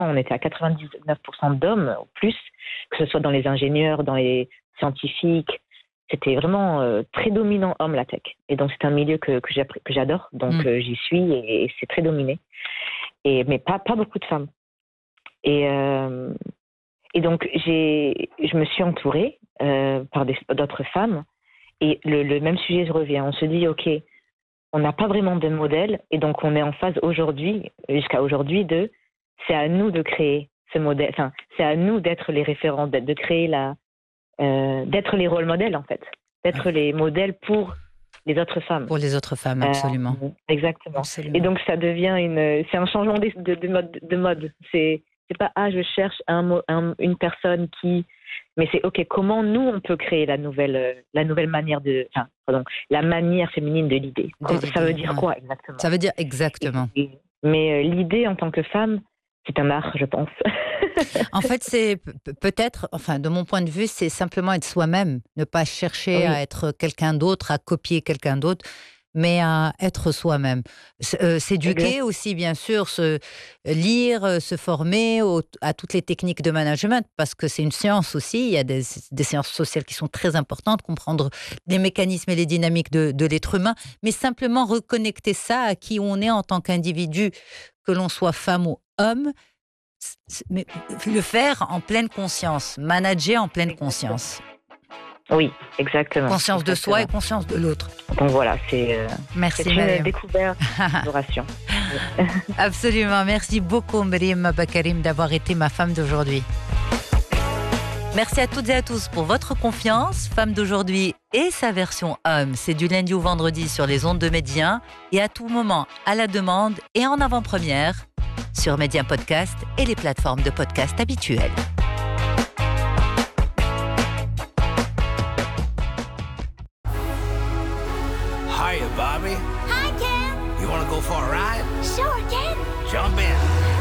on était à 99% d'hommes ou plus, que ce soit dans les ingénieurs, dans les scientifiques. C'était vraiment très dominant homme, la tech. Et donc, c'est un milieu que j'adore. Donc, j'y suis et c'est très dominé. Mais pas beaucoup de femmes. Et donc, je me suis entourée par d'autres femmes. Et le même sujet revient. On se dit, OK, on n'a pas vraiment de modèle. Et donc, on est en phase aujourd'hui, jusqu'à aujourd'hui, c'est à nous de créer ce modèle. Enfin, c'est à nous d'être les référents, de créer d'être les rôles modèles, en fait. D'être les modèles pour les autres femmes. Pour les autres femmes, absolument. Exactement. Absolument. Et donc, ça devient c'est un changement de mode. C'est pas, je cherche une personne qui... Mais c'est, OK, comment nous, on peut créer la nouvelle manière la manière féminine de l'idée. Ça veut dire quoi, exactement? Ça veut dire exactement. Mais l'idée, en tant que femme, c'est un art, je pense. En fait, c'est peut-être, de mon point de vue, c'est simplement être soi-même. Ne pas chercher à être quelqu'un d'autre, à copier quelqu'un d'autre, mais à être soi-même. S'éduquer aussi, bien sûr, lire, se former à toutes les techniques de management, parce que c'est une science aussi. Il y a des sciences sociales qui sont très importantes, comprendre les mécanismes et les dynamiques de l'être humain, mais simplement reconnecter ça à qui on est en tant qu'individu, que l'on soit femme ou homme, mais le faire en pleine conscience, manager en pleine conscience. Oui, exactement. Conscience de soi et conscience de l'autre. Donc voilà, c'est une découverte, d'adoration. Absolument. Merci beaucoup, Mriem Abakarim, d'avoir été ma femme d'aujourd'hui. Merci à toutes et à tous pour votre confiance. Femme d'aujourd'hui et sa version homme, c'est du lundi au vendredi sur les ondes de Média et à tout moment, à la demande et en avant-première sur Média Podcast et les plateformes de podcast habituelles. Hiya, Bobby. Hi, Ken. You want to go for a ride? Sure, Ken. Jump in.